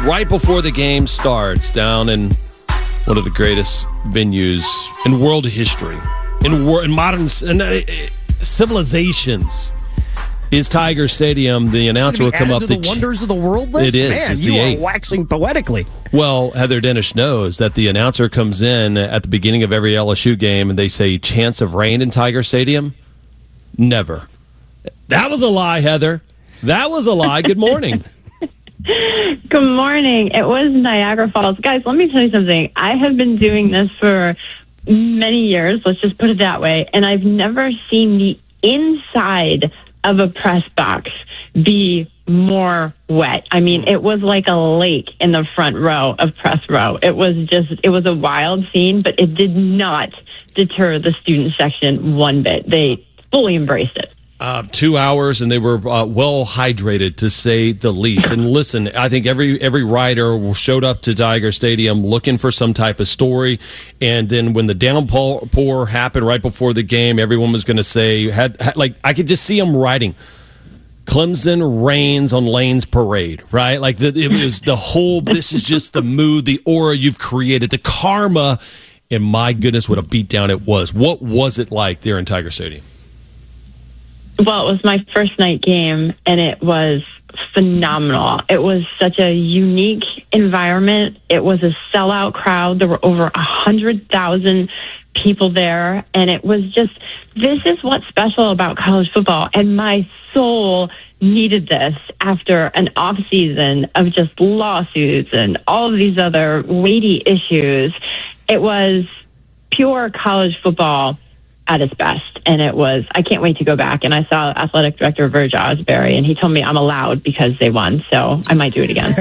right before the game starts down in one of the greatest venues in world history, in modern civilizations, is Tiger Stadium. The announcer will come up. The wonders of the world list? It is. Man, it's you are waxing poetically. Well, Heather Dennis knows that the announcer comes in at the beginning of every LSU game and they say, chance of rain in Tiger Stadium? Never. That was a lie, Heather. That was a lie. Good morning. Good morning. It was Niagara Falls. Guys, let me tell you something. I have been doing this for many years, let's just put it that way, and I've never seen the inside of a press box be more wet. I mean, it was like a lake in the front row of press row. It was a wild scene, but it did not deter the student section one bit. They fully embraced it. 2 hours, and they were well hydrated, to say the least. And listen, I think every writer showed up to Tiger Stadium looking for some type of story. And then when the downpour happened right before the game, everyone was going to say, like, I could just see them writing, Clemson rains on Lane's parade, right? Like, it was the whole, this is just the mood, the aura you've created, the karma. And my goodness, what a beatdown it was. What was it like there in Tiger Stadium? Well, it was my first night game, and it was phenomenal. It was such a unique environment. It was a sellout crowd. There were over 100,000 people there, and it was just, this is what's special about college football, and my soul needed this after an off season of just lawsuits and all of these other weighty issues. It was pure college football at its best. And it was, I can't wait to go back. And I saw athletic director Verge Osbury, and he told me I'm allowed because they won. So I might do it again.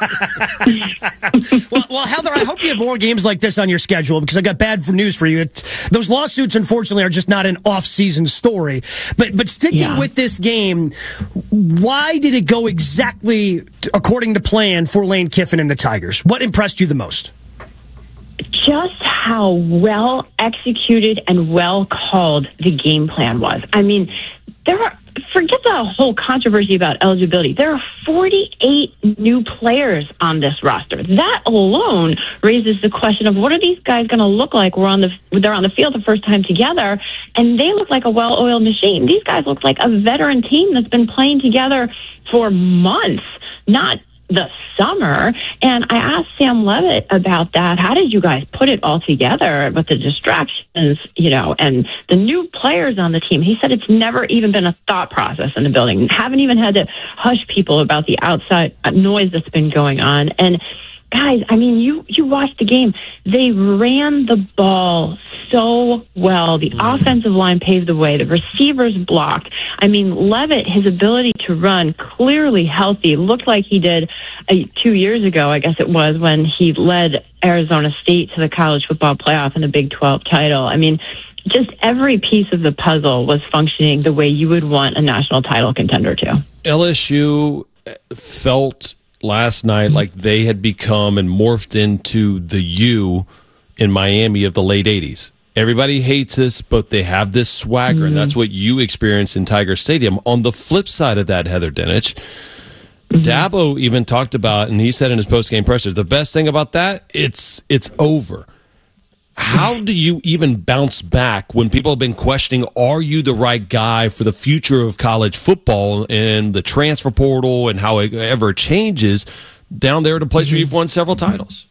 well, Heather, I hope you have more games like this on your schedule, because I got bad news for you. Those lawsuits, unfortunately, are just not an off-season story. But sticking with this game, why did it go exactly according to plan for Lane Kiffin and the Tigers? What impressed you the most? Just how well executed and well called the game plan was. I mean, forget the whole controversy about eligibility. There are 48 new players on this roster. That alone raises the question of, what are these guys going to look like? They're on the field the first time together, and they look like a well-oiled machine. These guys look like a veteran team that's been playing together for months, not the summer. And I asked Sam Levitt about that. How did you guys put it all together with the distractions, and the new players on the team? He said it's never even been a thought process in the building. Haven't even had to hush people about the outside noise that's been going on. And guys, I mean, you watched the game. They ran the ball so well. The offensive line paved the way. The receivers blocked. I mean, Levitt, his ability to run, clearly healthy, looked like he did 2 years ago, I guess it was, when he led Arizona State to the college football playoff and the Big 12 title. I mean, just every piece of the puzzle was functioning the way you would want a national title contender to. LSU felt last night like they had become and morphed into the U in Miami of the late 80s. Everybody hates us, but they have this swagger, and that's what you experience in Tiger Stadium. On the flip side of that, Heather Dinich, Dabo even talked about, and he said in his post-game presser, the best thing about that, it's over. How do you even bounce back when people have been questioning, are you the right guy for the future of college football and the transfer portal and how it ever changes down there at a place where you've won several titles?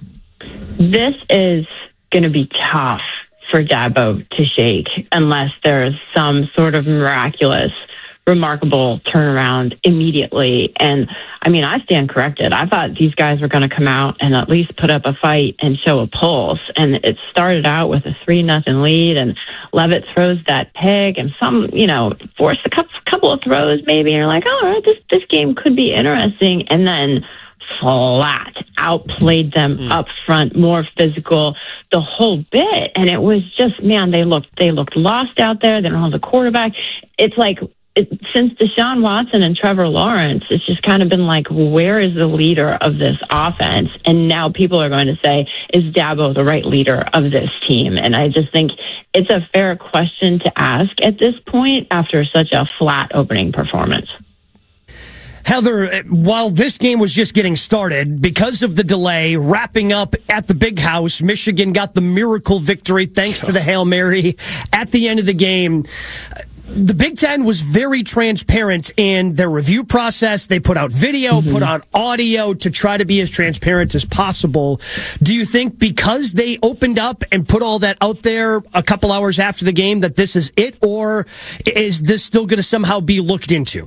This is going to be tough for Dabo to shake unless there's some sort of miraculous, remarkable turnaround immediately. And I mean, I stand corrected. I thought these guys were going to come out and at least put up a fight and show a pulse. And it started out with a 3-0 lead, and Levitt throws that pick and forced a couple of throws maybe. And you're like, all right, this game could be interesting. And then flat outplayed them up front, more physical, the whole bit. And it was just, man, they looked lost out there. They don't have the quarterback. It's like, since Deshaun Watson and Trevor Lawrence, it's just kind of been like, where is the leader of this offense? And now people are going to say, is Dabo the right leader of this team? And I just think it's a fair question to ask at this point after such a flat opening performance. Heather, while this game was just getting started, because of the delay, wrapping up at the Big House, Michigan got the miracle victory thanks to the Hail Mary at the end of the game. The Big Ten was very transparent in their review process. They put out video, put on audio to try to be as transparent as possible. Do you think because they opened up and put all that out there a couple hours after the game that this is it, or is this still going to somehow be looked into?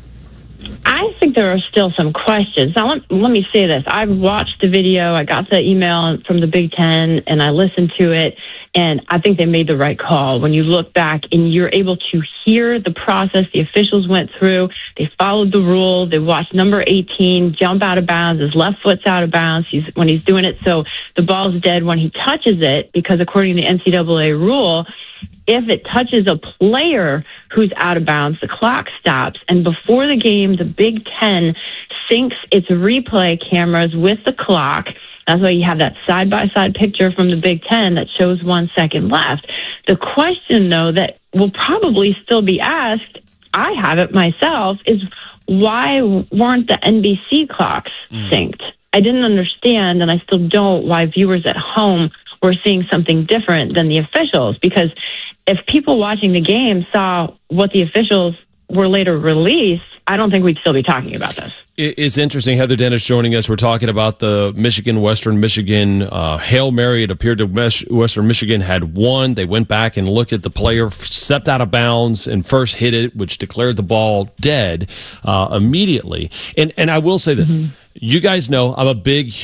I think there are still some questions. Now, let me say this. I've watched the video. I got the email from the Big Ten, and I listened to it, and I think they made the right call. When you look back and you're able to hear the process the officials went through, they followed the rule. They watched number 18 jump out of bounds. His left foot's out of bounds when he's doing it, so the ball's dead when he touches it, because according to the NCAA rule, if it touches a player who's out of bounds, the clock stops. And before the game, the Big Ten syncs its replay cameras with the clock. That's why you have that side-by-side picture from the Big Ten that shows 1 second left. The question, though, that will probably still be asked, I have it myself, is why weren't the NBC clocks synced? I didn't understand, and I still don't, why viewers at home were seeing something different than the officials, because if people watching the game saw what the officials were later released, I don't think we'd still be talking about this. It's interesting. Heather Dennis joining us. We're talking about the Western Michigan Hail Mary. It appeared to Western Michigan had won. They went back and looked at the player, stepped out of bounds and first hit it, which declared the ball dead immediately. And I will say this. You guys know I'm a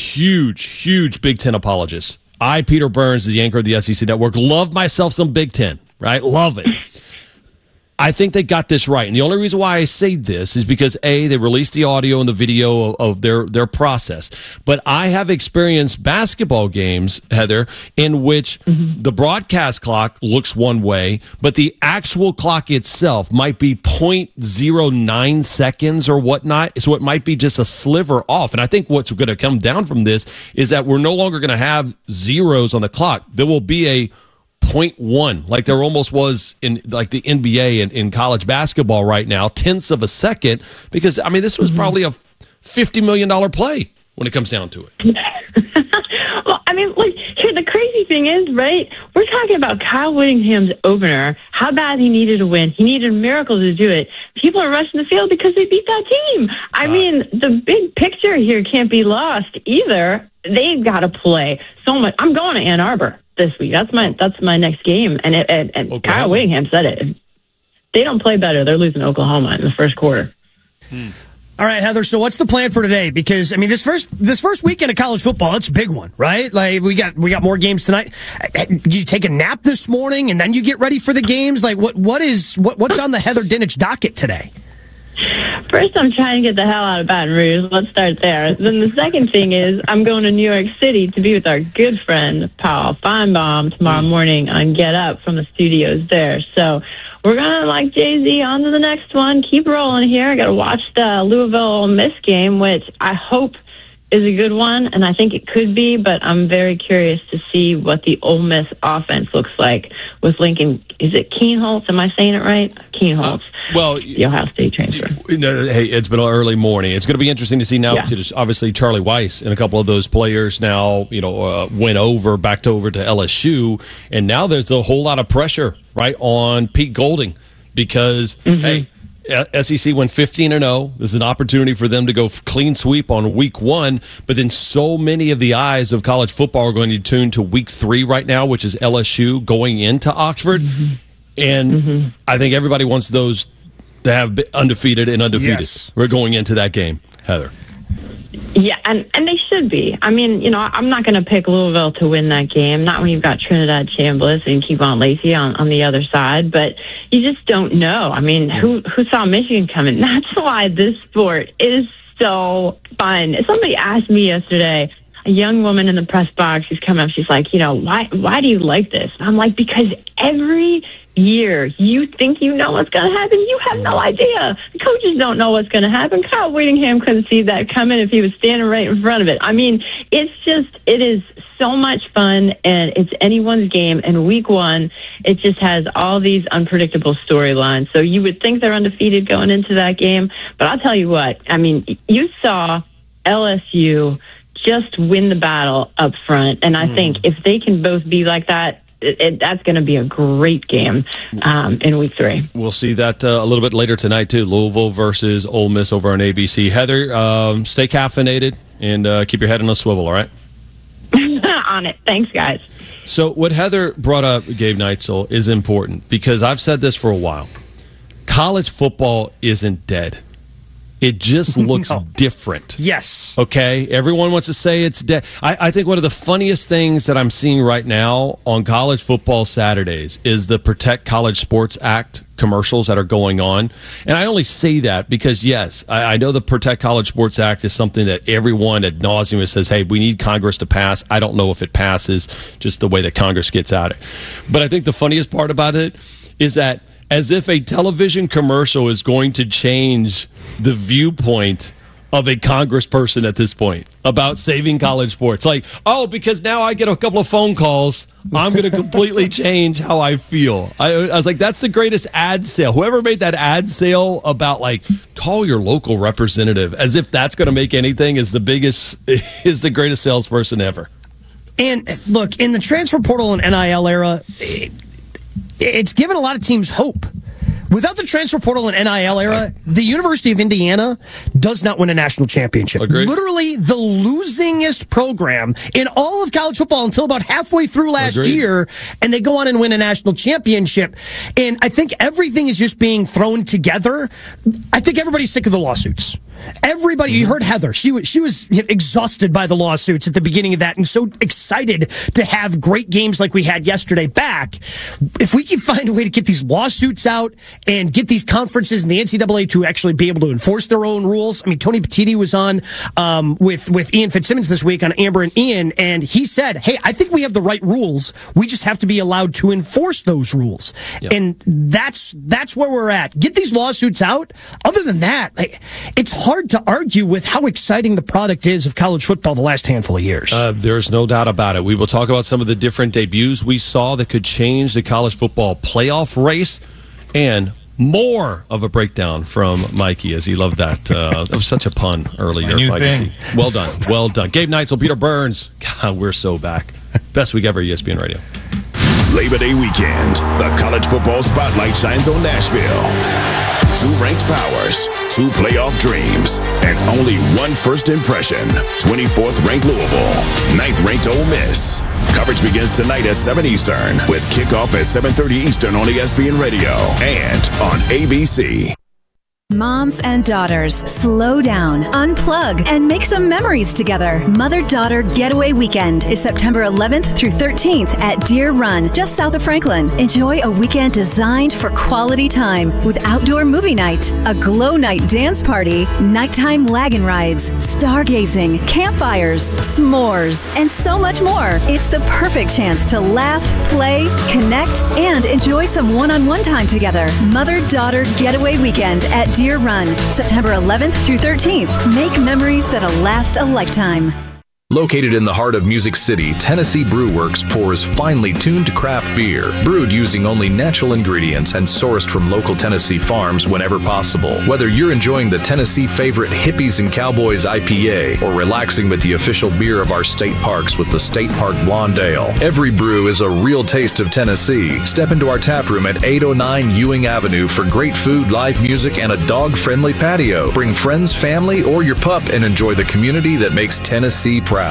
huge Big Ten apologist. I, Peter Burns, the anchor of the SEC Network, love myself some Big Ten, right? Love it. I think they got this right. And the only reason why I say this is because, A, they released the audio and the video of their process. But I have experienced basketball games, Heather, in which the broadcast clock looks one way, but the actual clock itself might be 0.09 seconds or whatnot. So it might be just a sliver off. And I think what's going to come down from this is that we're no longer going to have zeros on the clock. There will be a 0.1, like there almost was in like the NBA and in college basketball right now, tenths of a second, because, I mean, this was probably a $50 million play when it comes down to it. Well, I mean, like, here, the crazy thing is, right, we're talking about Kyle Whittingham's opener, how bad he needed to win. He needed a miracle to do it. People are rushing the field because they beat that team. I mean, the big picture here can't be lost either. They've got to play so much. I'm going to Ann Arbor this week. That's my next game. And Kyle Whittingham said it. If they don't play better, they're losing Oklahoma in the first quarter. All right, Heather, so what's the plan for today? Because, I mean, this first weekend of college football, it's a big one, right? Like, we got more games tonight. Did you take a nap this morning and then you get ready for the games? Like, what's on the Heather Dinich docket today? First, I'm trying to get the hell out of Baton Rouge. Let's start there. Then the second thing is I'm going to New York City to be with our good friend, Paul Feinbaum, tomorrow morning on Get Up from the studios there. So we're going to, like Jay-Z, on to the next one. Keep rolling here. I got to watch the Louisville Ole Miss game, which I hope is a good one, and I think it could be, but I'm very curious to see what the Ole Miss offense looks like with Lincoln. Is it Kienholz? Am I saying it right? Kienholz. The Ohio State transfer. Hey, it's been an early morning. It's going to be interesting to see now. Just obviously, Charlie Weiss and a couple of those players now, went backed over to LSU, and now there's a whole lot of pressure, right, on Pete Golding because, hey, SEC went 15-0. This is an opportunity for them to go clean sweep on week 1, but then so many of the eyes of college football are going to tune to week 3 right now, which is LSU going into Oxford. And I think everybody wants those to have undefeated. Yes. We're going into that game, Heather. Yeah, and they should be. I mean, I'm not going to pick Louisville to win that game, not when you've got Trinidad Chambliss and Kevon Lacey on the other side, but you just don't know. I mean, who saw Michigan coming? That's why this sport is so fun. Somebody asked me yesterday, a young woman in the press box, she's come up, she's like, why do you like this? And I'm like, because every year you think you know what's going to happen. You have no idea. The coaches don't know what's going to happen. Kyle Whittingham couldn't see that coming if he was standing right in front of it. I mean, it is so much fun, and it's anyone's game. And week one, it just has all these unpredictable storylines. So you would think they're undefeated going into that game. But I'll tell you what, I mean, you saw LSU just win the battle up front. And I think if they can both be like that, that's going to be a great game in week 3. We'll see that a little bit later tonight, too. Louisville versus Ole Miss over on ABC. Heather, stay caffeinated and keep your head on a swivel, all right? On it. Thanks, guys. So what Heather brought up, Gabe Neitzel, is important because I've said this for a while. College football isn't dead. It just looks different. Yes. Okay? Everyone wants to say it's dead. I think one of the funniest things that I'm seeing right now on college football Saturdays is the Protect College Sports Act commercials that are going on. And I only say that because, yes, I know the Protect College Sports Act is something that everyone ad nauseum says, hey, we need Congress to pass. I don't know if it passes, just the way that Congress gets at it. But I think the funniest part about it is that as if a television commercial is going to change the viewpoint of a congressperson at this point about saving college sports. Like, oh, because now I get a couple of phone calls, I'm going to completely change how I feel. I was like, that's the greatest ad sale. Whoever made that ad sale about, like, call your local representative, as if that's going to make anything, is the greatest salesperson ever. And look, in the transfer portal and NIL era, it's given a lot of teams hope. Without the transfer portal and NIL era, the University of Indiana does not win a national championship. Agreed. Literally the losingest program in all of college football until about halfway through last year, and they go on and win a national championship. And I think everything is just being thrown together. I think everybody's sick of the lawsuits. Everybody, you heard Heather. She was exhausted by the lawsuits at the beginning of that and so excited to have great games like we had yesterday back. If we can find a way to get these lawsuits out and get these conferences and the NCAA to actually be able to enforce their own rules. I mean, Tony Petitti was on with Ian Fitzsimmons this week on Amber and Ian, and he said, hey, I think we have the right rules. We just have to be allowed to enforce those rules. Yep. And that's where we're at. Get these lawsuits out. Other than that, it's hard to argue with how exciting the product is of college football the last handful of years. There's no doubt about it. We will talk about some of the different debuts we saw that could change the college football playoff race, and more of a breakdown from Mikey, as he loved that. That was such a pun earlier. Well done. Well done. Gabe Neitzel, Peter Burns. God, we're so back. Best week ever, ESPN Radio. Labor Day weekend, the college football spotlight shines on Nashville. 2 ranked powers, 2 playoff dreams, and only 1 first impression. 24th ranked Louisville, 9th ranked Ole Miss. Coverage begins tonight at 7 Eastern with kickoff at 7:30 Eastern on ESPN Radio and on ABC. Moms and daughters, slow down, unplug, and make some memories together. Mother-daughter Getaway Weekend is September 11th through 13th at Deer Run, just south of Franklin. Enjoy a weekend designed for quality time with outdoor movie night, a glow night dance party, nighttime wagon rides, stargazing, campfires, s'mores, and so much more. It's the perfect chance to laugh, play, connect, and enjoy some one-on-one time together. Mother-daughter Getaway Weekend at Deer Run, September 11th through 13th. Make memories that'll last a lifetime. Located in the heart of Music City, Tennessee Brew Works pours finely tuned craft beer, brewed using only natural ingredients and sourced from local Tennessee farms whenever possible. Whether you're enjoying the Tennessee favorite Hippies and Cowboys IPA or relaxing with the official beer of our state parks with the State Park Blonde Ale, every brew is a real taste of Tennessee. Step into our tap room at 809 Ewing Avenue for great food, live music, and a dog-friendly patio. Bring friends, family, or your pup and enjoy the community that makes Tennessee proud.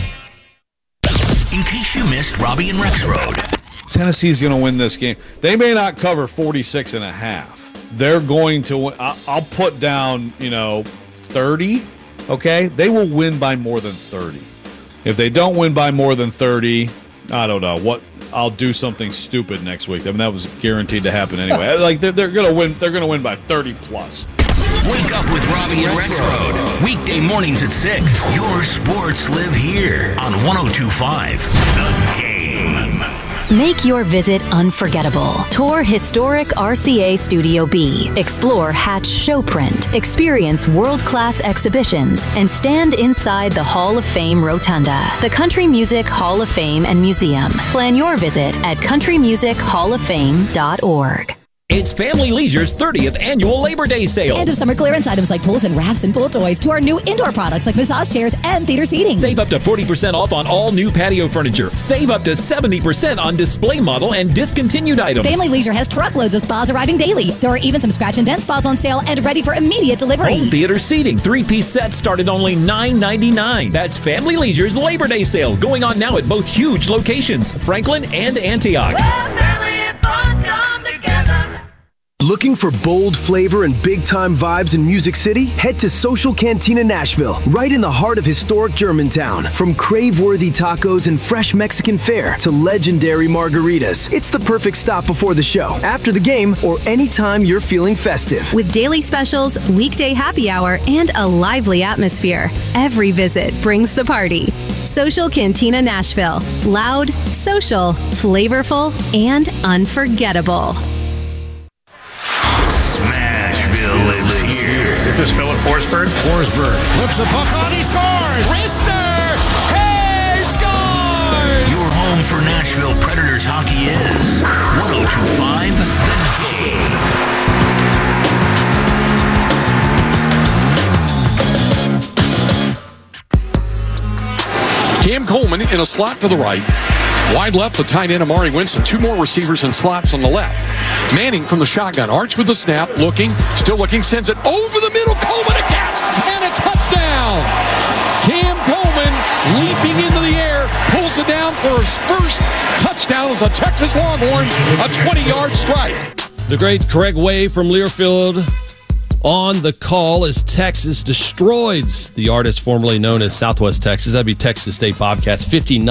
In case you missed Robbie and Rex Road. Tennessee's going to win this game. They may not cover 46.5. They're going to win. I'll put down, 30, okay? They will win by more than 30. If they don't win by more than 30, I don't know. I'll do something stupid next week. I mean, that was guaranteed to happen anyway. They're going to win. They're going to win by 30 plus. Wake up with Robbie and Rex Road. Weekday mornings at 6. Your sports live here on 102.5 The Game. Make your visit unforgettable. Tour historic RCA Studio B. Explore Hatch Showprint. Experience world-class exhibitions and stand inside the Hall of Fame Rotunda. The Country Music Hall of Fame and Museum. Plan your visit at countrymusichofoffame.org. It's Family Leisure's 30th annual Labor Day sale. End of summer clearance items like tools and rafts and pool toys to our new indoor products like massage chairs and theater seating. Save up to 40% off on all new patio furniture. Save up to 70% on display model and discontinued items. Family Leisure has truckloads of spas arriving daily. There are even some scratch and dent spas on sale and ready for immediate delivery. Home theater seating, 3-piece sets start at only $9.99. That's Family Leisure's Labor Day sale, going on now at both huge locations, Franklin and Antioch. Looking for bold flavor and big-time vibes in Music City? Head to Social Cantina Nashville, right in the heart of historic Germantown. From crave-worthy tacos and fresh Mexican fare to legendary margaritas, it's the perfect stop before the show, after the game, or anytime you're feeling festive. With daily specials, weekday happy hour, and a lively atmosphere, every visit brings the party. Social Cantina Nashville. Loud, social, flavorful, and unforgettable. This is Philip Forsberg. Forsberg flips the puck on, he scores! Rister! He scores! Your home for Nashville Predators hockey is 102.5 The Cam Coleman in a slot to the right. Wide left, the tight end Amari Winston. Two more receivers and slots on the left. Manning from the shotgun. Arch with the snap. Still looking. Sends it over the middle. Coleman a catch. And a touchdown. Cam Coleman leaping into the air. Pulls it down for his first touchdown as a Texas Longhorn. A 20-yard strike. The great Craig Way from Learfield on the call as Texas destroys the artist formerly known as Southwest Texas. That'd be Texas State Bobcats,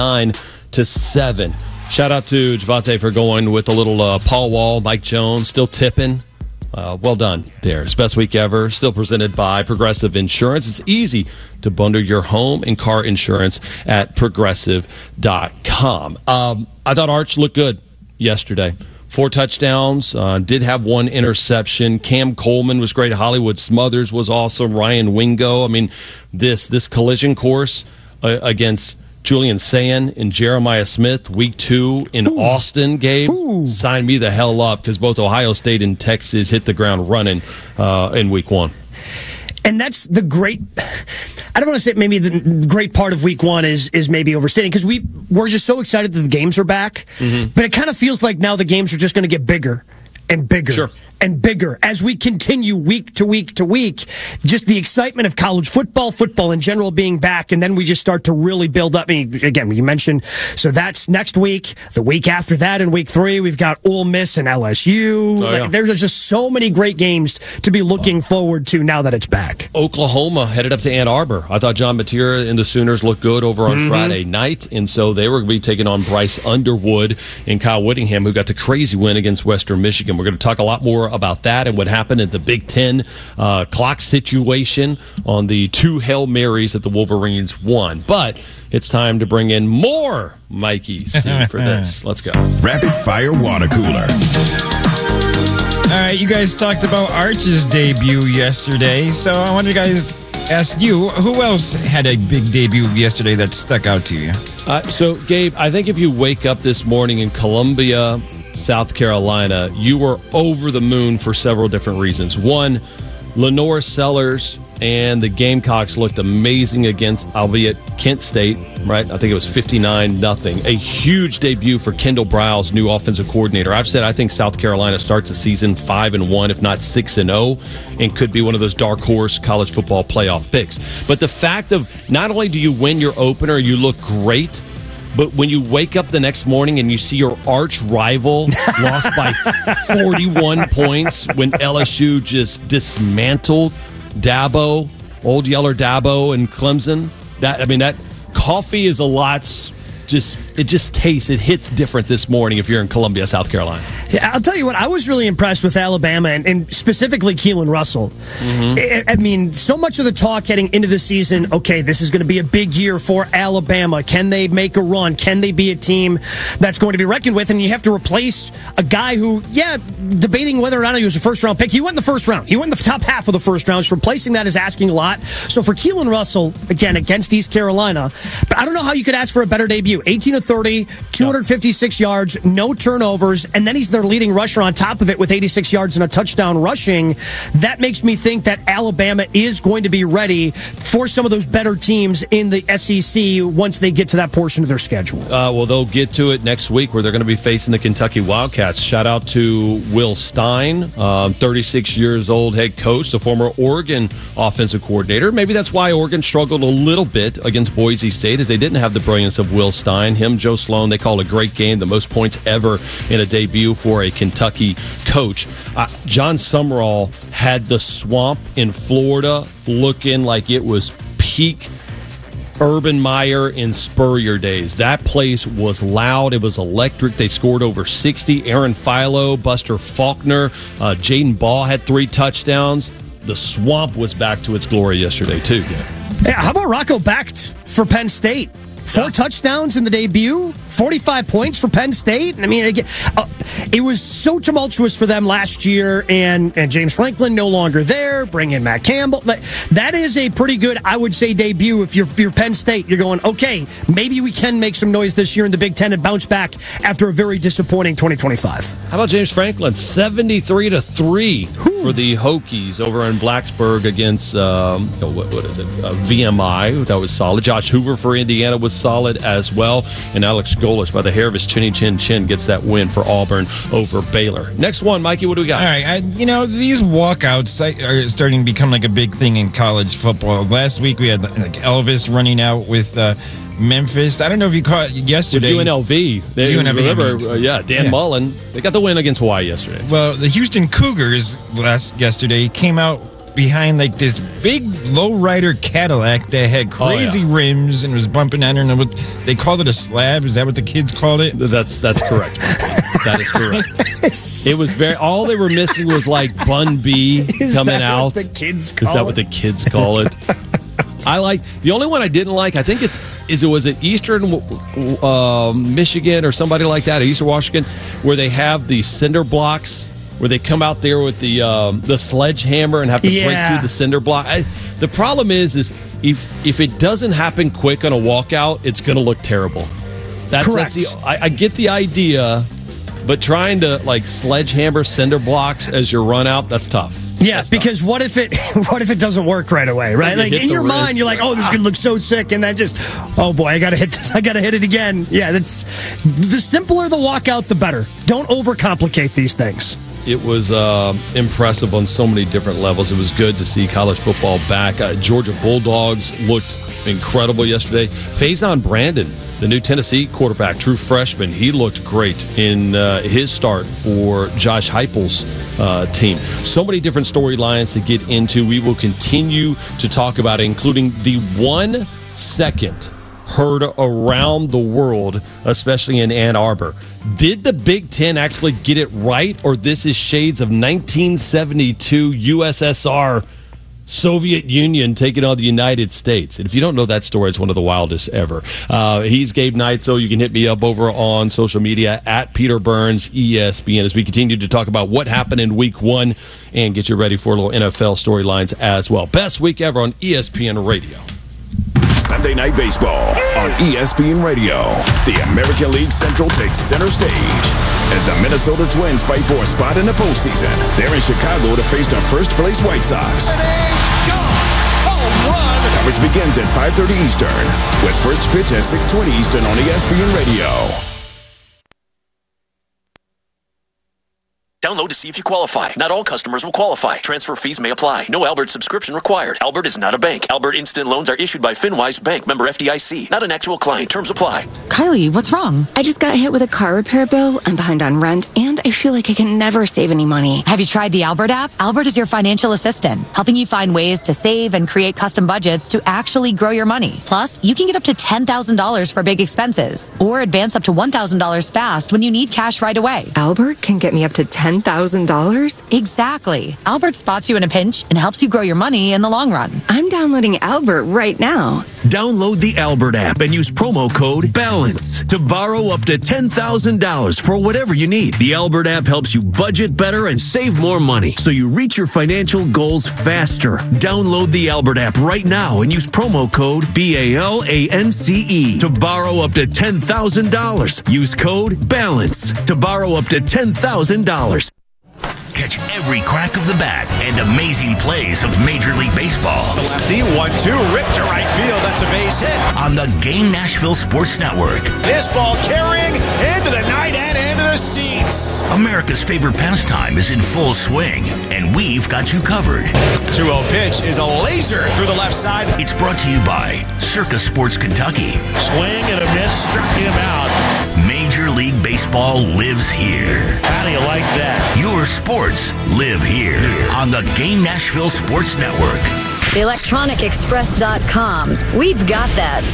59-7. Shout out to Javante for going with a little Paul Wall, Mike Jones, still tipping. Well done there. It's best week ever. Still presented by Progressive Insurance. It's easy to bundle your home and car insurance at progressive.com. I thought Arch looked good yesterday. 4 touchdowns, did have 1 interception. Cam Coleman was great. Hollywood Smothers was awesome. Ryan Wingo. I mean, this collision course against Julian Sayin and Jeremiah Smith, week 2 in Austin, Gabe, signed me the hell up because both Ohio State and Texas hit the ground running in week 1. And that's the great, I don't want to say maybe the great part of week 1 is maybe overstating because we're just so excited that the games are back. Mm-hmm. But it kind of feels like now the games are just going to get bigger and bigger and bigger as we continue week to week to week. Just the excitement of college football in general being back, and then we just start to really build up. I mean, again, you mentioned, so that's next week. The week after that in week 3, we've got Ole Miss and LSU. There's just so many great games to be looking forward to now that it's back. Oklahoma headed up to Ann Arbor. I thought John Matera and the Sooners looked good over on Friday night, and so they were going to be taking on Bryce Underwood and Kyle Whittingham, who got the crazy win against Western Michigan. We're going to talk a lot more about that and what happened in the Big Ten clock situation on the 2 Hail Marys that the Wolverines won. But it's time to bring in more Mikey C for this. Let's go. Rapid Fire Water Cooler. All right, you guys talked about Arch's debut yesterday, so I want to ask you, who else had a big debut yesterday that stuck out to you? So, Gabe, I think if you wake up this morning in Columbia, South Carolina, you were over the moon for several different reasons. One, Lenore Sellers and the Gamecocks looked amazing against, albeit Kent State, right? I think it was 59-0. A huge debut for Kendall Browse, new offensive coordinator. I've said I think South Carolina starts the season 5-1, if not 6-0, and could be one of those dark horse college football playoff picks. But the fact of not only do you win your opener, you look great, but when you wake up the next morning and you see your arch rival lost by 41 points when LSU just dismantled Old Yeller Dabo and Clemson, that coffee is a lot just tastes, it hits different this morning if you're in Columbia, South Carolina. Yeah, I'll tell you what, I was really impressed with Alabama and specifically Keelan Russell. Mm-hmm. I mean, so much of the talk heading into the season, okay, this is going to be a big year for Alabama. Can they make a run? Can they be a team that's going to be reckoned with? And you have to replace a guy who, debating whether or not he was a first-round pick. He went in the first round. He went in the top half of the first round. So replacing that is asking a lot. So for Keelan Russell, again, against East Carolina, but I don't know how you could ask for a better debut. 18 of 30, 256 yards, no turnovers, and then he's their leading rusher on top of it with 86 yards and a touchdown rushing. That makes me think that Alabama is going to be ready for some of those better teams in the SEC once they get to that portion of their schedule. Well, they'll get to it next week where they're going to be facing the Kentucky Wildcats. Shout out to Will Stein, 36 years old head coach, the former Oregon offensive coordinator. Maybe that's why Oregon struggled a little bit against Boise State, as they didn't have the brilliance of Will Stein. Him, Joe Sloan, they call a great game, the most points ever in a debut for a Kentucky coach. John Summerall had the Swamp in Florida looking like it was peak Urban Meyer in Spurrier days. That place was loud. It was electric. They scored over 60. Aaron Philo, Buster Faulkner, Jaden Ball had 3 touchdowns. The Swamp was back to its glory yesterday, too. Yeah, how about Rocco Becht for Penn State? 4 touchdowns in the debut, 45 points for Penn State. I mean, it was so tumultuous for them last year, and James Franklin no longer there. Bring in Matt Campbell. That is a pretty good, I would say, debut. If you're Penn State, you're going, okay, maybe we can make some noise this year in the Big Ten and bounce back after a very disappointing 2025. How about James Franklin? 73-3 for the Hokies over in Blacksburg against, what is it, VMI. That was solid. Josh Hoover for Indiana was solid as well. And Alex Golesh, by the hair of his chinny chin, gets that win for Auburn over Baylor. Next one, Mikey, what do we got? All right, these walkouts are starting to become like a big thing in college football. Last week we had like Elvis running out with Memphis. I don't know if you caught yesterday. With UNLV. Dan Mullen. They got the win against Hawaii yesterday. Well, the Houston Cougars yesterday came out behind like this big lowrider Cadillac that had crazy rims and was bumping. I don't know what they called it, a slab. Is that what the kids called it? That's correct. That is correct. It was all they were missing was like Bun B coming out. What the kids call Is that what the kids call it? I like the only one I didn't like. I think it was at Eastern Michigan or somebody like that, at Eastern Washington, where they have the cinder blocks. Where they come out there with the sledgehammer and have to break through the cinder block. The problem is if it doesn't happen quick on a walkout, it's going to look terrible. Correct. I get the idea, but trying to like sledgehammer cinder blocks as you run out, that's tough. Yeah, because what if it doesn't work right away, right? Like in your mind, you're like, oh, this is gonna look so sick, and then just, oh boy, I gotta hit this, I gotta hit it again. Yeah, that's the simpler the walkout, the better. Don't overcomplicate these things. It was impressive on so many different levels. It was good to see college football back. Georgia Bulldogs looked incredible yesterday. Faison Brandon, the new Tennessee quarterback, true freshman, he looked great in his start for Josh Heupel's team. So many different storylines to get into. We will continue to talk about it, including the 1 second heard around the world, especially in Ann Arbor. Did the Big Ten actually get it right, or this is shades of 1972 USSR, Soviet Union taking on the United States? And if you don't know that story, it's one of the wildest ever. He's Gabe Neitzel. You can hit me up over on social media at Peter Burns ESPN as we continue to talk about what happened in Week 1 and get you ready for a little NFL storylines as well. Best week ever on ESPN Radio. Sunday Night Baseball on ESPN Radio. The American League Central takes center stage as the Minnesota Twins fight for a spot in the postseason. They're in Chicago to face the first-place White Sox. Coverage begins at 5:30 Eastern with first pitch at 6:20 Eastern on ESPN Radio. Download to see if you qualify. Not all customers will qualify. Transfer fees may apply. No Albert subscription required. Albert is not a bank. Albert Instant Loans are issued by FinWise Bank, member FDIC. Not an actual client. Terms apply. Kylie, what's wrong? I just got hit with a car repair bill. I'm behind on rent, and I feel like I can never save any money. Have you tried the Albert app? Albert is your financial assistant, helping you find ways to save and create custom budgets to actually grow your money. Plus, you can get up to $10,000 for big expenses, or advance up to $1,000 fast when you need cash right away. Albert can get me up to $10,000? Exactly. Albert spots you in a pinch and helps you grow your money in the long run. I'm downloading Albert right now. Download the Albert app and use promo code BALANCE to borrow up to $10,000 for whatever you need. The Albert app helps you budget better and save more money so you reach your financial goals faster. Download the Albert app right now and use promo code BALANCE to borrow up to $10,000. Use code BALANCE to borrow up to $10,000. Catch every crack of the bat and amazing plays of Major League Baseball. The lefty, 1-2, ripped to right field. That's a base hit. On the Game Nashville Sports Network. This ball carrying into the night and into the seats. America's favorite pastime is in full swing, and we've got you covered. 2-0 pitch is a laser through the left side. It's brought to you by Circa Sports Kentucky. Swing and a miss, struck him out. Major League Baseball lives here. How do you like that? Your sports live here on the Game Nashville Sports Network. ElectronicExpress.com. We've got that.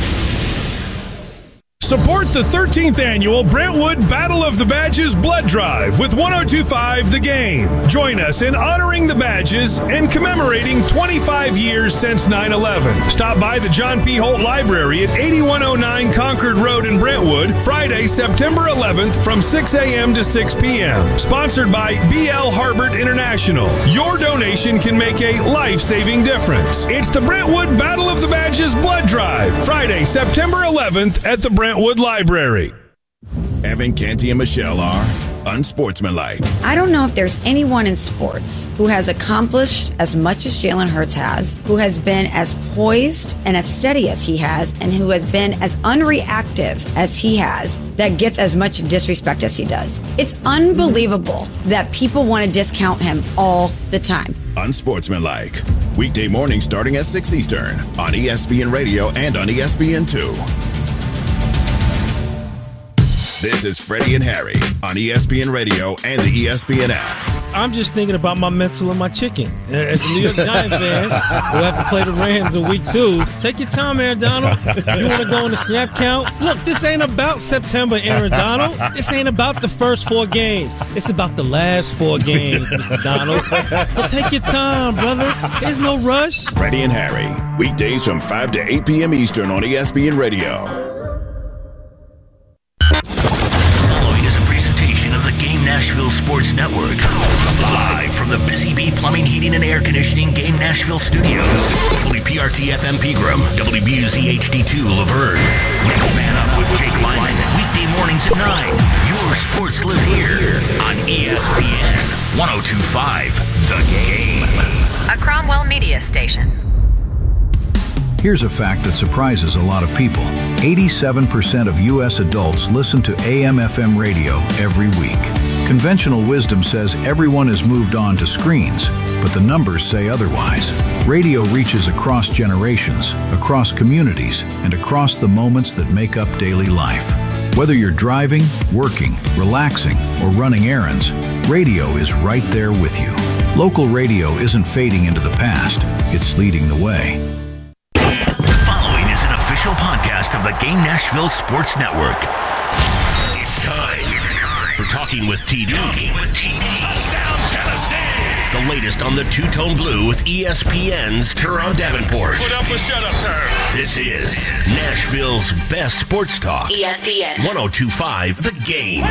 Support the 13th annual Brentwood Battle of the Badges Blood Drive with 102.5 The Game. Join us in honoring the Badges and commemorating 25 years since 9/11. Stop by the John P. Holt Library at 8109 Concord Road in Brentwood, Friday, September 11th from 6 a.m. to 6 p.m. Sponsored by BL Harbert International. Your donation can make a life-saving difference. It's the Brentwood Battle of the Badges Blood Drive, Friday, September 11th at the Brentwood Library. Evan, Canty, and Michelle are unsportsmanlike. I don't know if there's anyone in sports who has accomplished as much as Jalen Hurts has, who has been as poised and as steady as he has, and who has been as unreactive as he has, that gets as much disrespect as he does. It's unbelievable that people want to discount him all the time. Unsportsmanlike. Weekday mornings starting at 6 Eastern on ESPN Radio and on ESPN2. This is Freddie and Harry on ESPN Radio and the ESPN app. I'm just thinking about my mental and my chicken. As a New York Giants fan, we'll have to play the Rams in week 2. Take your time, Aaron Donald. You want to go on the snap count? Look, this ain't about September, Aaron Donald. This ain't about the first 4 games. It's about the last 4 games, Mr. Donald. So take your time, brother. There's no rush. Freddie and Harry, weekdays from 5 to 8 p.m. Eastern on ESPN Radio. Game Nashville Sports Network. Live from the Busy Bee Plumbing, Heating, and Air Conditioning Game Nashville Studios. WPRT FM Pegram, WBUZ HD2 Laverne. Next Man Up with Jake Lyman. Weekday mornings at 9. Your sports live here on ESPN 102.5 The Game. A Cromwell Media Station. Here's a fact that surprises a lot of people. 87% of U.S. adults listen to AM/FM radio every week. Conventional wisdom says everyone has moved on to screens, but the numbers say otherwise. Radio reaches across generations, across communities, and across the moments that make up daily life. Whether you're driving, working, relaxing, or running errands, radio is right there with you. Local radio isn't fading into the past, it's leading the way. Podcast of the Game Nashville Sports Network. It's time for Talking with TD. Touchdown, Tennessee! The latest on the two-tone blue with ESPN's Teron Davenport. Put up a shut-up turn. This is Nashville's best sports talk. ESPN 102.5 The Game.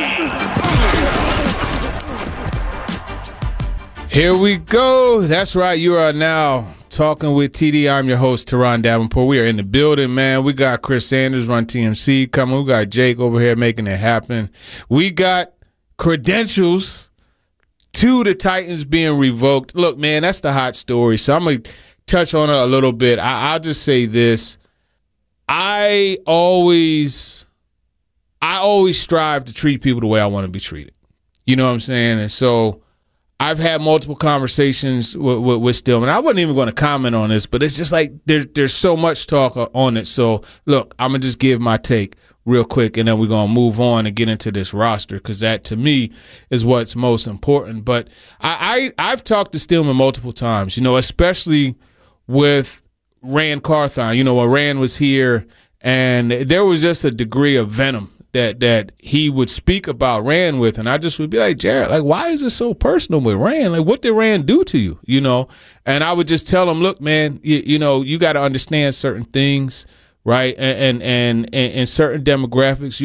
Here we go. That's right. You are now Talking with TD. I'm your host, Teron Davenport. We are in the building, man. We got Chris Sanders, Run TMC, coming. We got Jake over here making it happen. We got credentials to the Titans being revoked. Look, man, that's the hot story. So I'm going to touch on it a little bit. I'll just say this. I always strive to treat people the way I want to be treated. You know what I'm saying? And so I've had multiple conversations with Stillman. I wasn't even going to comment on this, but it's just like there's so much talk on it. So, look, I'm going to just give my take real quick, and then we're going to move on and get into this roster because that, to me, is what's most important. But I've talked to Stillman multiple times, especially with Rand Carthon. When Rand was here, and there was just a degree of venom that he would speak about Rand with, and I just would be like, Jared, like, why is it so personal with Rand? Like, what did Rand do to you? And I would just tell him, look, man, you got to understand certain things, right? And certain demographics,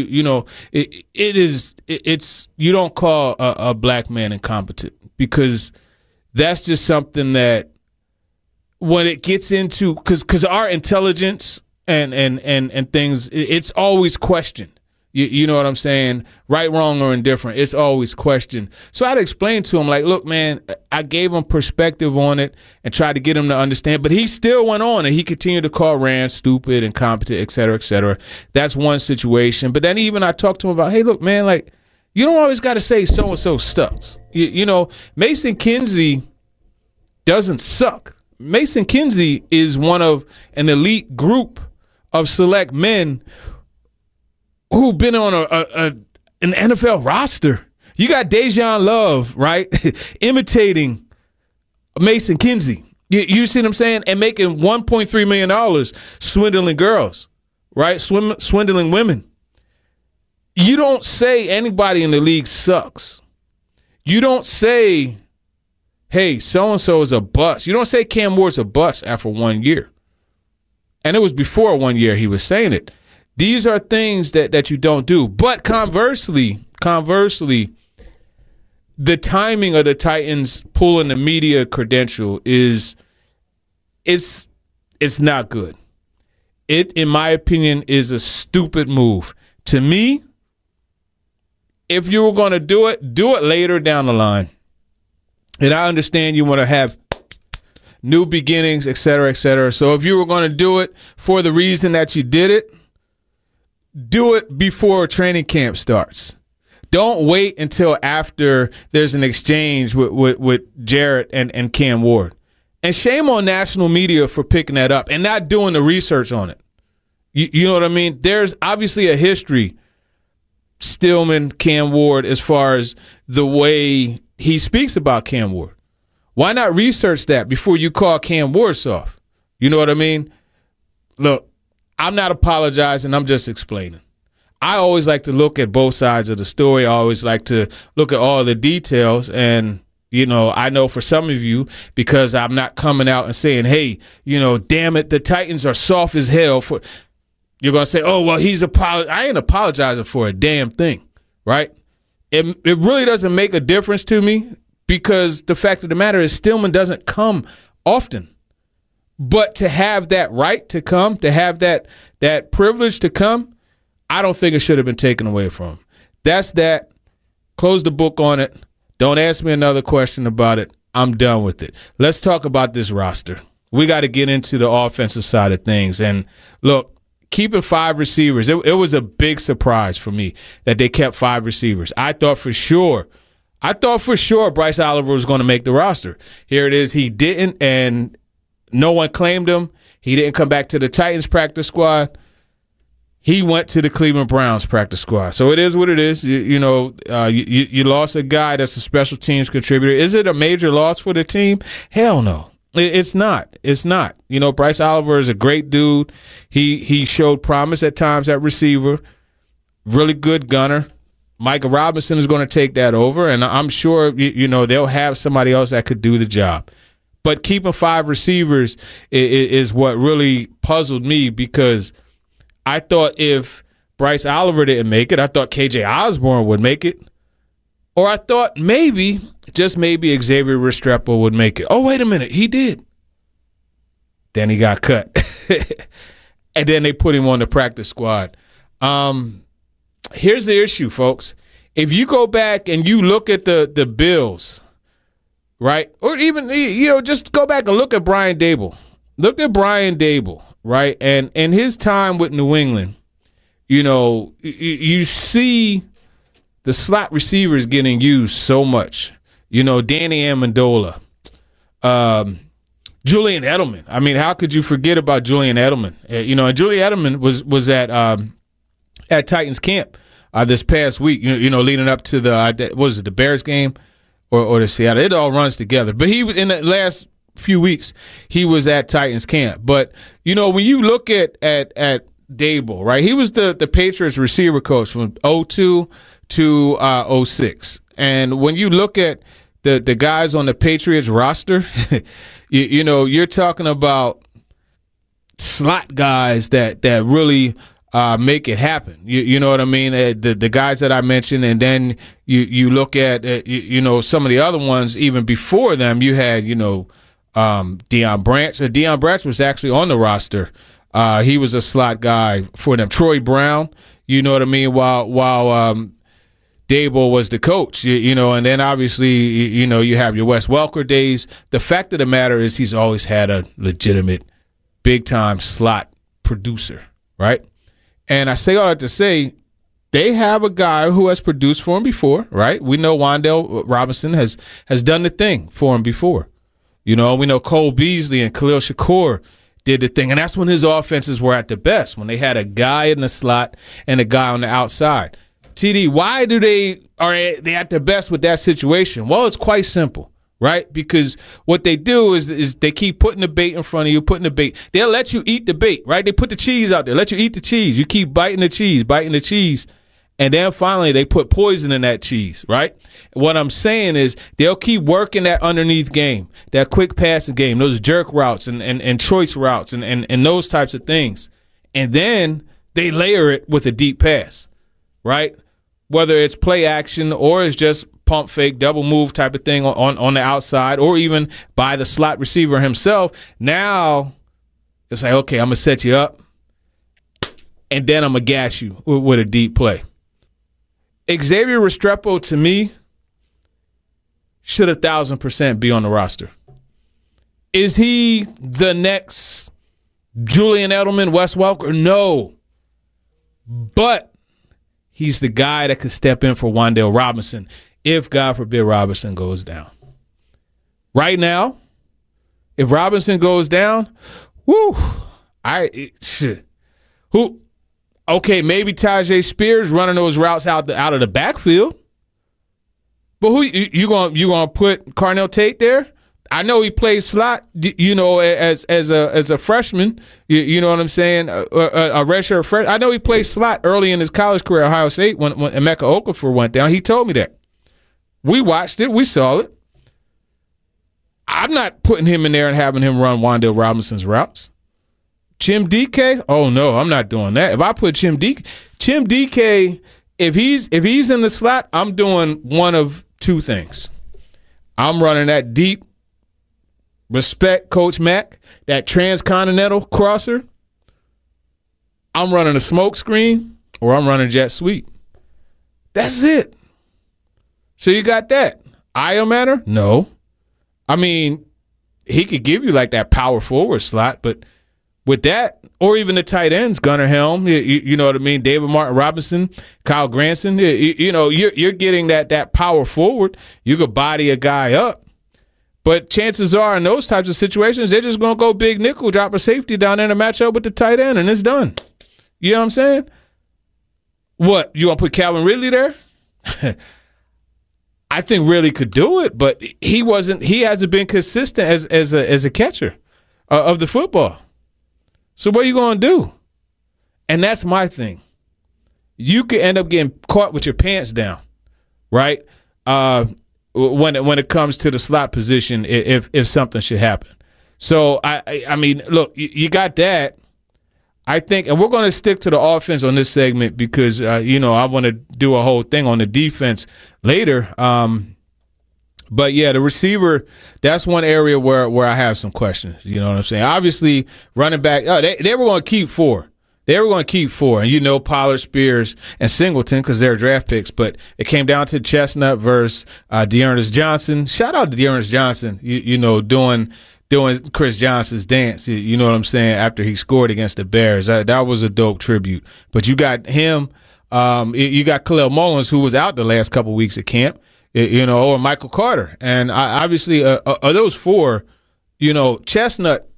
it's you don't call a black man incompetent, because that's just something that when it gets into, because our intelligence and things, it's always questioned. You know what I'm saying? Right, wrong, or indifferent. It's always questioned. So I'd explain to him, like, look, man, I gave him perspective on it and tried to get him to understand. But he still went on, and he continued to call Rand stupid, incompetent, et cetera, et cetera. That's one situation. But then even I talked to him about, hey, look, man, like, you don't always got to say so-and-so sucks. Mason Kinsey doesn't suck. Mason Kinsey is one of an elite group of select men who've been on an NFL roster. You got Dejan Love, right, imitating Mason Kinsey. You see what I'm saying? And making $1.3 million swindling girls, right, swindling women. You don't say anybody in the league sucks. You don't say, hey, so-and-so is a bust. You don't say Cam Ward's a bust after 1 year. And it was before 1 year he was saying it. These are things that you don't do. But conversely, the timing of the Titans pulling the media credential is not good. It, in my opinion, is a stupid move. To me, if you were going to do it later down the line. And I understand you want to have new beginnings, et cetera, et cetera. So if you were going to do it for the reason that you did it, do it before training camp starts. Don't wait until after there's an exchange with Jarrett and Cam Ward. And shame on national media for picking that up and not doing the research on it. You know what I mean? There's obviously a history, Stillman, Cam Ward, as far as the way he speaks about Cam Ward. Why not research that before you call Cam Ward soft? You know what I mean? Look, I'm not apologizing. I'm just explaining. I always like to look at both sides of the story. I always like to look at all the details. And, I know for some of you, because I'm not coming out and saying, hey, damn it, the Titans are soft as hell. You're going to say, oh, well, I ain't apologizing for a damn thing, right? It really doesn't make a difference to me, because the fact of the matter is Stillman doesn't come often. But to have that right to come, to have that privilege to come, I don't think it should have been taken away from him. That's that. Close the book on it. Don't ask me another question about it. I'm done with it. Let's talk about this roster. We got to get into the offensive side of things. And look, keeping 5 receivers, it was a big surprise for me that they kept 5 receivers. I thought for sure Bryce Oliver was going to make the roster. Here it is. He didn't, and no one claimed him. He didn't come back to the Titans practice squad. He went to the Cleveland Browns practice squad. So it is what it is. You lost a guy that's a special teams contributor. Is it a major loss for the team? Hell no. It's not. It's not. Bryce Oliver is a great dude. He showed promise at times at receiver. Really good gunner. Micah Robinson is going to take that over, and I'm sure they'll have somebody else that could do the job. But keeping 5 receivers is what really puzzled me, because I thought if Bryce Oliver didn't make it, I thought KJ Osborne would make it. Or I thought maybe, just maybe, Xavier Restrepo would make it. Oh, wait a minute, he did. Then he got cut. And then they put him on the practice squad. Here's the issue, folks. If you go back and you look at the Bills, right? Or even, just go back and look at Brian Daboll. Look at Brian Daboll, right? And his time with New England, you see the slot receiver is getting used so much. You know, Danny Amendola, Julian Edelman. I mean, how could you forget about Julian Edelman? You know, and Julian Edelman was at Titans camp this past week. You know, leading up to the Bears game or the Seattle. It all runs together. But he in the last few weeks he was at Titans camp. But you know, when you look at Dable, right? He was the Patriots receiver coach from 2002 to 06. And when you look at the guys on the Patriots roster, you know, you're talking about slot guys that really make it happen. You know what I mean? The guys that I mentioned, and then you look at you know, some of the other ones even before them. You had, you know, Deion Branch. Deion Branch was actually on the roster. He was a slot guy for them. Troy Brown. You know what I mean? While Dable was the coach, you know, and then obviously, you know, you have your Wes Welker days. The fact of the matter is he's always had a legitimate, big-time slot producer, right? And I say all that to say they have a guy who has produced for him before, right? We know Wan'Dale Robinson has done the thing for him before. You know, we know Cole Beasley and Khalil Shakur did the thing, and that's when his offenses were at the best, when they had a guy in the slot and a guy on the outside. TD, why are they at their best with that situation? Well, it's quite simple, right? Because what they do is they keep putting the bait in front of you, putting the bait. They'll let you eat the bait, right? They put the cheese out there, let you eat the cheese. You keep biting the cheese, and then finally they put poison in that cheese, right? What I'm saying is they'll keep working that underneath game, that quick passing game, those jerk routes and choice routes and those types of things. And then they layer it with a deep pass, right? Whether it's play action or it's just pump fake, double move type of thing on the outside, or even by the slot receiver himself. Now it's like, okay, I'm going to set you up, and then I'm going to gas you with a deep play. Xavier Restrepo, to me, should 1,000% be on the roster. Is he the next Julian Edelman, Wes Welker? No. But he's the guy that could step in for Wan'Dale Robinson if, God forbid, Robinson goes down. Right now, if Robinson goes down, okay, maybe Tyjae Spears running those routes out of the backfield. But who you gonna put Carnell Tate there? I know he plays slot, you know, as a freshman. You know what I'm saying? A redshirt freshman. I know he played slot early in his college career at Ohio State when Emeka Okafor went down. He told me that. We watched it. We saw it. I'm not putting him in there and having him run Wan'Dale Robinson's routes. Chim DK? Oh no, I'm not doing that. If I put Chim DK, if he's in the slot, I'm doing one of two things. I'm running that deep, respect Coach Mack, that transcontinental crosser. I'm running a smoke screen, or I'm running jet sweep. That's it. So you got that. Io matter? No. I mean, he could give you like that power forward slot, but with that, or even the tight ends, Gunnar Helm, you know what I mean, David Martin Robinson, Kyle Granson, you know, you're getting that power forward. You could body a guy up. But chances are in those types of situations, they're just going to go big nickel, drop a safety down there to match up with the tight end, and it's done. You know what I'm saying? What, you want to put Calvin Ridley there? I think Ridley could do it, but he hasn't been consistent as a catcher of the football. So what are you going to do? And that's my thing. You could end up getting caught with your pants down, right? When it comes to the slot position, if something should happen. So I mean, look, you got that. I think, and we're going to stick to the offense on this segment because you know, I want to do a whole thing on the defense later. But yeah, the receiver, that's one area where I have some questions. You know what I'm saying? Obviously, running back, they were going to keep four. They were going to keep four, and you know Pollard, Spears, and Singleton because they're draft picks. But it came down to Chestnut versus Dearness Johnson. Shout out to Dearness Johnson, you know, doing Chris Johnson's dance. You know what I'm saying? After he scored against the Bears, that was a dope tribute. But you got him You got Khalil Mullins, who was out the last couple weeks at camp, or Michael Carter. And obviously, those four, Chestnut,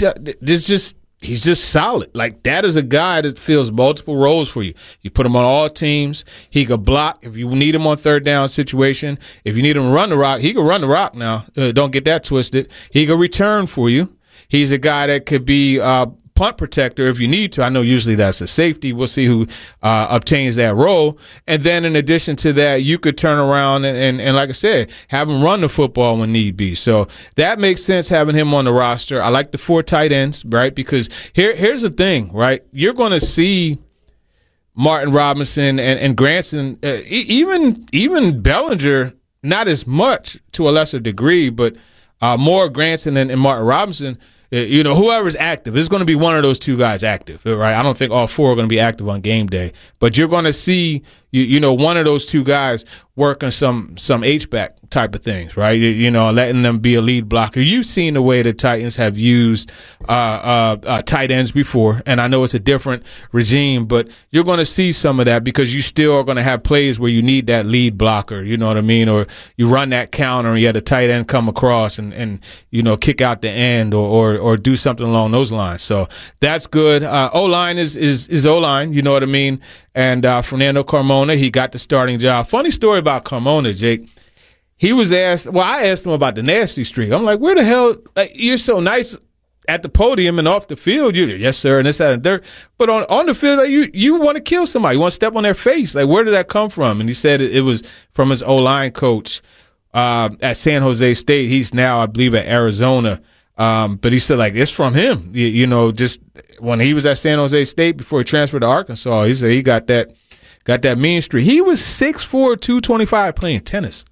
he's just solid. Like, that is a guy that fills multiple roles for you. You put him on all teams. He could block if you need him on third down situation. If you need him to run the rock, he could run the rock now. Don't get that twisted. He could return for you. He's a guy that could be punt protector if you need to. I know usually that's a safety. We'll see who obtains that role. And then in addition to that, you could turn around and like I said, have him run the football when need be. So that makes sense having him on the roster. I like the 4 tight ends, right? Because here's the thing, right? You're going to see Martin Robinson and Granson, even Bellinger, not as much to a lesser degree, but more Granson and Martin Robinson. Whoever's active, there's going to be one of those two guys active, right? I don't think all 4 are going to be active on game day, but you're going to see, one of those two guys work on some H-back type of things, right? Letting them be a lead blocker. You've seen the way the Titans have used tight ends before, and I know it's a different regime, but you're going to see some of that because you still are going to have plays where you need that lead blocker, you know what I mean? Or you run that counter and you have the tight end come across and kick out the end or do something along those lines. So that's good. O-line is O-line, you know what I mean? And Fernando Carmona, he got the starting job. Funny story about Carmona, Jake. He was asked, I asked him about the nasty streak. I'm like, where the hell, you're so nice at the podium and off the field. Yes, sir, and this, that, and third. But on the field, you want to kill somebody. You want to step on their face. Like, where did that come from? And he said it was from his O-line coach at San Jose State. He's now, I believe, at Arizona. But he said, like, it's from him. Just when he was at San Jose State before he transferred to Arkansas, he said he got that mean streak. He was 6'4", 225 playing tennis.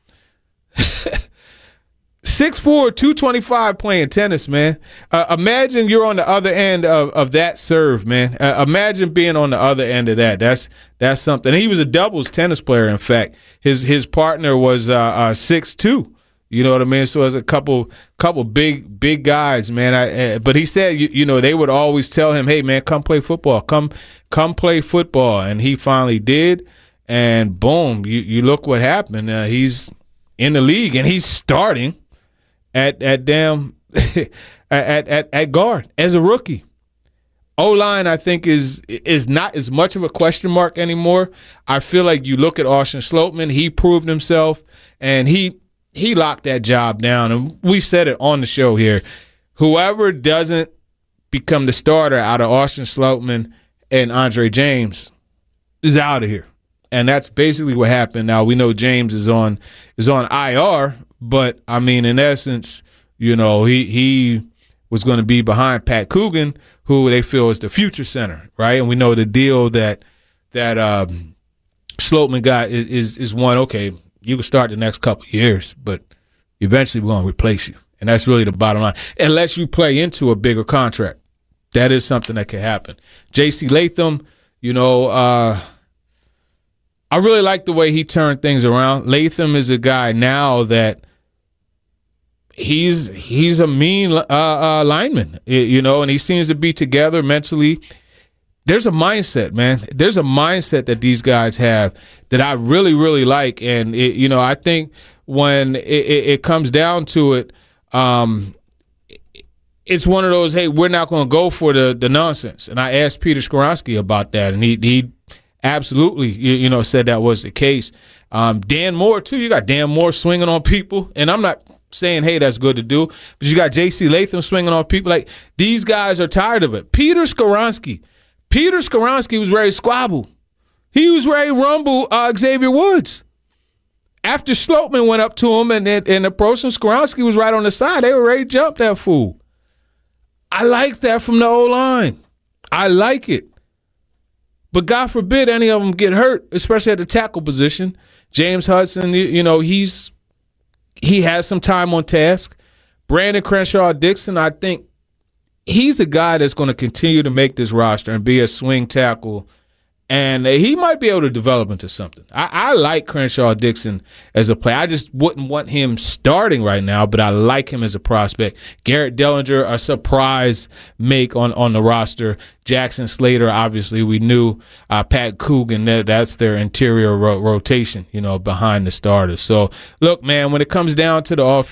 6'4", 225 playing tennis, man. Imagine you're on the other end of that serve, man. Imagine being on the other end of that. That's something. And he was a doubles tennis player, in fact. His partner was 6'2". You know what I mean? So it's a couple big guys, man. But he said, they would always tell him, "Hey, man, come play football. Come play football." And he finally did. And boom, you look what happened. He's in the league and he's starting at guard as a rookie. O-line, I think, is not as much of a question mark anymore. I feel like you look at Austin Slopeman, he proved himself, and he locked that job down. And we said it on the show here. Whoever doesn't become the starter out of Austin Slopeman and Andre James is out of here. And that's basically what happened. Now, we know James is on IR, but, I mean, in essence, he was going to be behind Pat Coogan, who they feel is the future center, right? And we know the deal that Slopeman got is one, okay, you can start the next couple of years, but eventually we're going to replace you. And that's really the bottom line. Unless you play into a bigger contract. That is something that can happen. J.C. Latham, I really like the way he turned things around. Latham is a guy now that he's a mean lineman, and he seems to be together mentally. There's a mindset, man. There's a mindset that these guys have that I really, really like. And, I think when it comes down to it, it's one of those, hey, we're not going to go for the nonsense. And I asked Peter Skoronski about that, and he absolutely, said that was the case. Dan Moore, too. You got Dan Moore swinging on people. And I'm not saying, hey, that's good to do. But you got J.C. Latham swinging on people. Like, these guys are tired of it. Peter Skoronski was ready to squabble. He was ready to rumble Xavier Woods. After Slopeman went up to him and approached him, Skoronski was right on the side. They were ready to jump that fool. I like that from the O-line. I like it. But God forbid any of them get hurt, especially at the tackle position. James Hudson, he has some time on task. Brandon Crenshaw-Dixon, I think he's a guy that's going to continue to make this roster and be a swing tackle And he might be able to develop into something. I like Crenshaw Dixon as a player. I just wouldn't want him starting right now, but I like him as a prospect. Garrett Dellinger, a surprise make on the roster. Jackson Slater, obviously, we knew. Pat Coogan, that's their interior rotation, behind the starters. So, look, man, when it comes down to the offense,